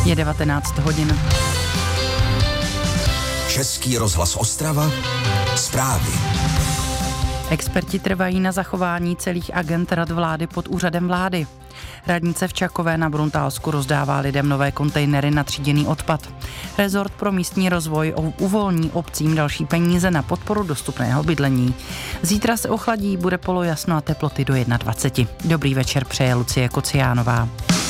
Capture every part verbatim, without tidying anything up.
Je devatenáct hodin. Český rozhlas Ostrava. Zprávy. Experti trvají na zachování celých agend rad vlády pod úřadem vlády. Radnice v Čakové na Bruntálsku rozdává lidem nové kontejnery na tříděný odpad. Rezort pro místní rozvoj uvolní obcím další peníze na podporu dostupného bydlení. Zítra se ochladí, bude polojasno a teploty do dvacet jedna. Dobrý večer přeje Lucie Kociánová.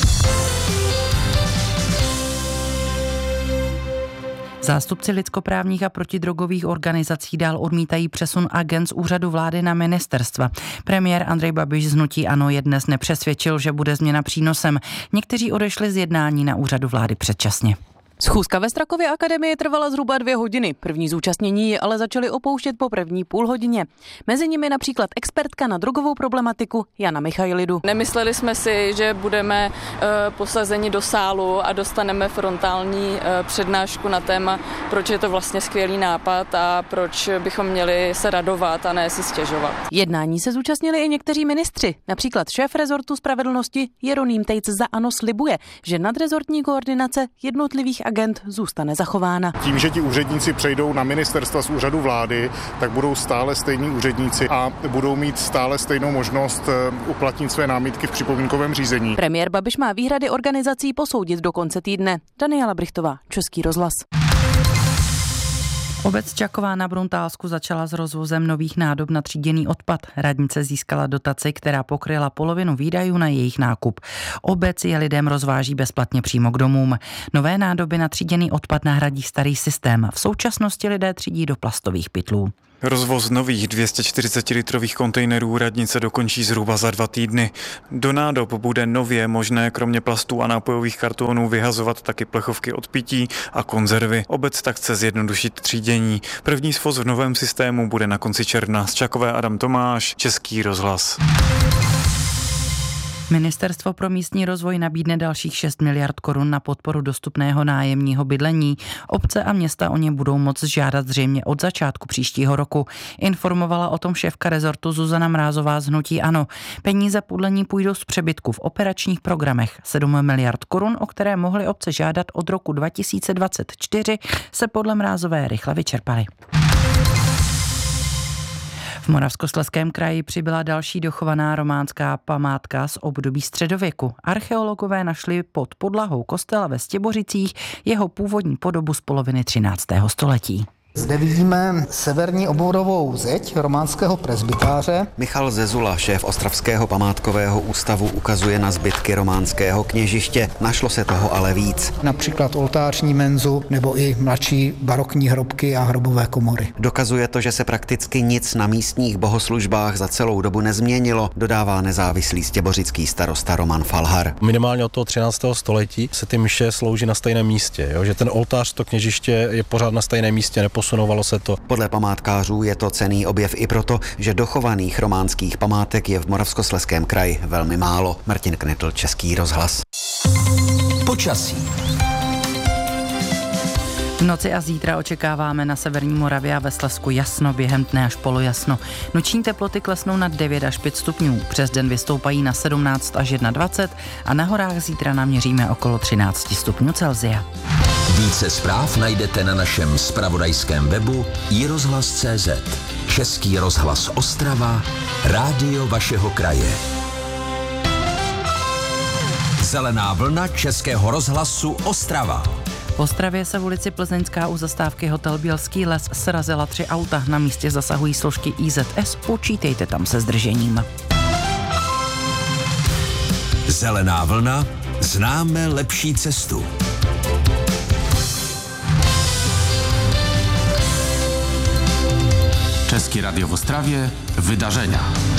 Zástupci lidskoprávních a protidrogových organizací dál odmítají přesun agend z úřadu vlády na ministerstva. Premiér Andrej Babiš z hnutí ANO je dnes nepřesvědčil, že bude změna přínosem. Někteří odešli z jednání na úřadu vlády předčasně. Schůzka ve Strakově akademii trvala zhruba dvě hodiny. První zúčastnění ji ale začali opouštět po první půl hodině. Mezi nimi například expertka na drogovou problematiku Jana Michailidu. Nemysleli jsme si, že budeme uh, posazeni do sálu a dostaneme frontální uh, přednášku na téma, proč je to vlastně skvělý nápad a proč bychom měli se radovat a ne si stěžovat. Jednání se zúčastnili i někteří ministři. Například šéf rezortu spravedlnosti Jeroným Tejc za ANO slibuje, že nadrezortní koordinace jednotlivých agent zůstane zachována. Tím, že ti úředníci přejdou na ministerstva z úřadu vlády, tak budou stále stejní úředníci a budou mít stále stejnou možnost uplatnit své námitky v připomínkovém řízení. Premiér Babiš má výhrady organizací posoudit do konce týdne. Daniela Brichtová, Český rozhlas. Obec Čaková na Bruntálsku začala s rozvozem nových nádob na tříděný odpad. Radnice získala dotaci, která pokryla polovinu výdajů na jejich nákup. Obec je lidem rozváží bezplatně přímo k domům. Nové nádoby na tříděný odpad nahradí starý systém. V současnosti lidé třídí do plastových pytlů. Rozvoz nových dvě stě čtyřicet litrových kontejnerů radnice dokončí zhruba za dva týdny. Do nádob bude nově možné kromě plastů a nápojových kartonů vyhazovat taky plechovky od pití a konzervy. Obec tak chce zjednodušit třídění. První svoz v novém systému bude na konci června. Z Čakové Adam Tomáš, Český rozhlas. Ministerstvo pro místní rozvoj nabídne dalších šest miliard korun na podporu dostupného nájemního bydlení. Obce a města o ně budou moct žádat zřejmě od začátku příštího roku. Informovala o tom šéfka rezortu Zuzana Mrázová z hnutí ANO. Peníze podle ní půjdou z přebytku v operačních programech. sedm miliard korun, o které mohly obce žádat od roku dva tisíce dvacet čtyři, se podle Mrázové rychle vyčerpaly. V Moravskoslezském kraji přibyla další dochovaná románská památka z období středověku. Archeologové našli pod podlahou kostela ve Stěbořicích jeho původní podobu z poloviny třináctého století. Zde vidíme severní obvodovou zeď románského presbytáře. Michal Zezula, šéf Ostravského památkového ústavu, ukazuje na zbytky románského kněžiště. Našlo se toho ale víc. Například oltářní menzu nebo i mladší barokní hrobky a hrobové komory. Dokazuje to, že se prakticky nic na místních bohoslužbách za celou dobu nezměnilo, dodává nezávislý stěbořický starosta Roman Falhar. Minimálně od toho třináctého století se ty mše slouží na stejném místě, jo? Že ten oltář, to kněžiště je pořád na stejném místě, posunovalo se to. Podle památkářů je to cenný objev i proto, že dochovaných románských památek je v Moravskoslezském kraji velmi málo. Martin Knitl, Český rozhlas. Počasí. V noci a zítra očekáváme na severní Moravě a ve Slezsku jasno, během dne až polojasno. Noční teploty klesnou na devět až pět stupňů. Přes den vystoupají na sedmnáct až dvacet jedna a na horách zítra naměříme okolo třináct stupňů Celsia. Více zpráv najdete na našem zpravodajském webu i rozhlas tečka cé zet. Český rozhlas Ostrava, rádio vašeho kraje. Zelená vlna Českého rozhlasu Ostrava. V Ostravě se v ulici Plzeňská u zastávky Hotel Bělský les srazila tři auta. Na místě zasahují složky í zet es, počítejte tam se zdržením. Zelená vlna, známe lepší cestu. České Radio w Ostrawie, wydarzenia.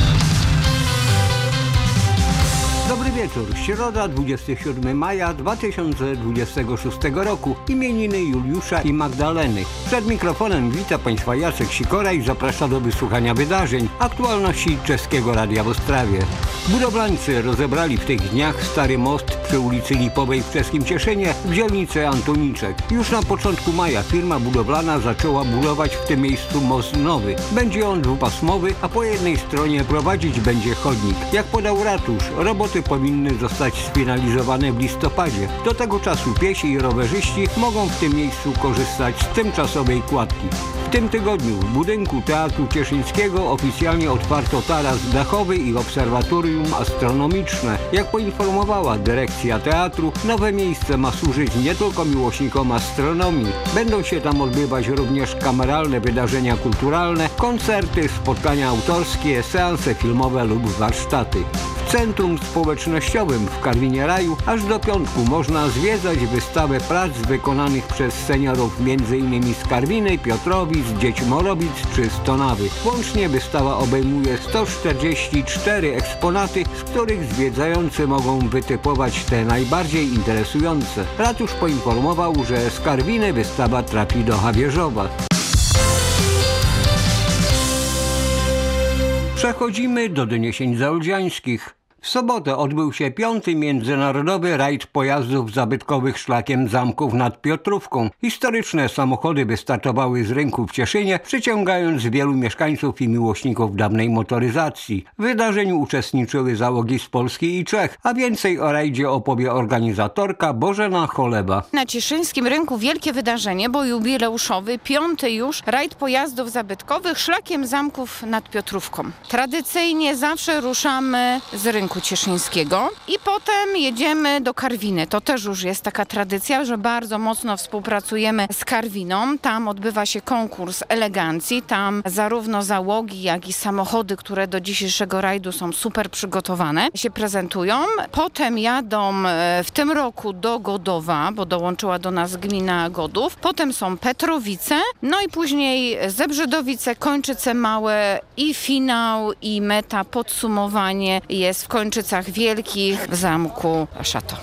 Dobry wieczór. Środa, dwudziestego siódmego maja dwa tysiące dwudziestego szóstego roku. Imieniny Juliusza i Magdaleny. Przed mikrofonem wita Państwa Jacek Sikora i zaprasza do wysłuchania wydarzeń, aktualności Czeskiego Radia w Ostrawie. Budowlańcy rozebrali w tych dniach stary most przy ulicy Lipowej w czeskim Cieszynie w dzielnicy Antoniczek. Już na początku maja firma budowlana zaczęła budować w tym miejscu most nowy. Będzie on dwupasmowy, a po jednej stronie prowadzić będzie chodnik. Jak podał ratusz, robot roboty powinny zostać sfinalizowane w listopadzie. Do tego czasu piesi i rowerzyści mogą w tym miejscu korzystać z tymczasowej kładki. W tym tygodniu w budynku Teatru Cieszyńskiego oficjalnie otwarto taras dachowy i obserwatorium astronomiczne. Jak poinformowała dyrekcja teatru, nowe miejsce ma służyć nie tylko miłośnikom astronomii. Będą się tam odbywać również kameralne wydarzenia kulturalne, koncerty, spotkania autorskie, seanse filmowe lub warsztaty. W Centrum Społecznościowym w Karwinie Raju aż do piątku można zwiedzać wystawę prac wykonanych przez seniorów m.in. z Karwiny, Piotrowic, Dziećmorowic czy Stonawy. Łącznie wystawa obejmuje sto czterdzieści cztery eksponaty, z których zwiedzający mogą wytypować te najbardziej interesujące. Ratusz poinformował, że z Karwiny wystawa trafi do Hawierzowa. Przechodzimy do doniesień zaolziańskich. W sobotę odbył się piąty międzynarodowy rajd pojazdów zabytkowych szlakiem zamków nad Piotrówką. Historyczne samochody wystartowały z rynku w Cieszynie, przyciągając wielu mieszkańców i miłośników dawnej motoryzacji. W wydarzeniu uczestniczyły załogi z Polski i Czech, a więcej o rajdzie opowie organizatorka Bożena Cholewa. Na cieszyńskim rynku wielkie wydarzenie, bo jubileuszowy, piąty już rajd pojazdów zabytkowych szlakiem zamków nad Piotrówką. Tradycyjnie zawsze ruszamy z rynku cieszyńskiego i potem jedziemy do Karwiny. To też już jest taka tradycja, że bardzo mocno współpracujemy z Karwiną. Tam odbywa się konkurs elegancji. Tam zarówno załogi, jak i samochody, które do dzisiejszego rajdu są super przygotowane, się prezentują. Potem jadą w tym roku do Godowa, bo dołączyła do nas gmina Godów. Potem są Petrowice, no i później Zebrzydowice, Kończyce Małe i finał i meta, podsumowanie jest w Kończycach Wielkich w zamku Szato.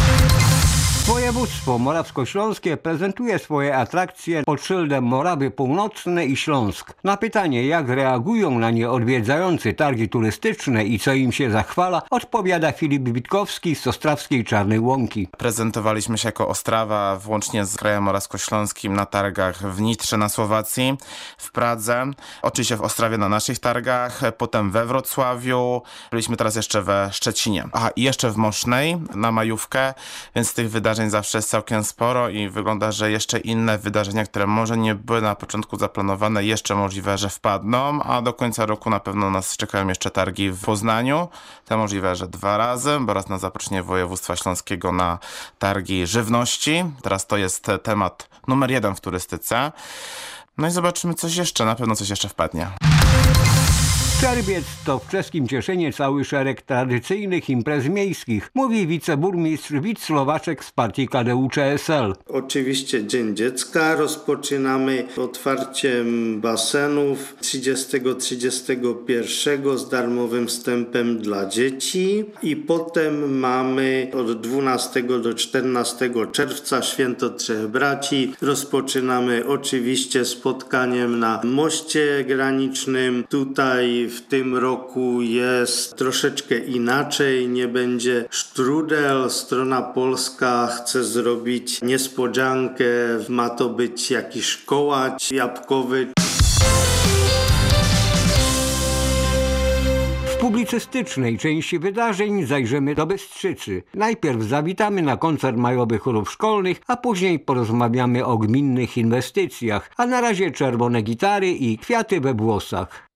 Województwo morawsko-śląskie prezentuje swoje atrakcje pod szyldem Morawy Północne i Śląsk. Na pytanie, jak reagują na nie odwiedzający targi turystyczne i co im się zachwala, odpowiada Filip Witkowski z Ostrawskiej Czarnej Łąki. Prezentowaliśmy się jako Ostrawa włącznie z krajem morawsko-śląskim na targach w Nitrze na Słowacji, w Pradze, oczywiście w Ostrawie na naszych targach, potem we Wrocławiu, byliśmy teraz jeszcze we Szczecinie. Aha, i jeszcze w Mosznej na majówkę, więc tych wydarzeń zawsze jest całkiem sporo i wygląda, że jeszcze inne wydarzenia, które może nie były na początku zaplanowane, jeszcze możliwe, że wpadną, a do końca roku na pewno nas czekają jeszcze targi w Poznaniu. Te możliwe, że dwa razy, bo raz na zaproszenie województwa śląskiego na targi żywności. Teraz to jest temat numer jeden w turystyce. No i zobaczymy coś jeszcze, na pewno coś jeszcze wpadnie. Czerwiec to w czeskim Cieszynie cały szereg tradycyjnych imprez miejskich, mówi wiceburmistrz Wit Slowaczek z partii K D U C S L. Oczywiście Dzień Dziecka rozpoczynamy otwarciem basenów trzydziestego trzydziestego pierwszego z darmowym wstępem dla dzieci i potem mamy od dwunastego do czternastego czerwca Święto Trzech Braci. Rozpoczynamy oczywiście spotkaniem na moście granicznym. Tutaj w tym roku jest troszeczkę inaczej, nie będzie sztrudel. Strona polska chce zrobić niespodziankę, ma to być jakiś kołacz jabłkowy. W publicystycznej części wydarzeń zajrzymy do Bystrzycy. Najpierw zawitamy na koncert majowy chórów szkolnych, a później porozmawiamy o gminnych inwestycjach, a na razie czerwone gitary i kwiaty we włosach.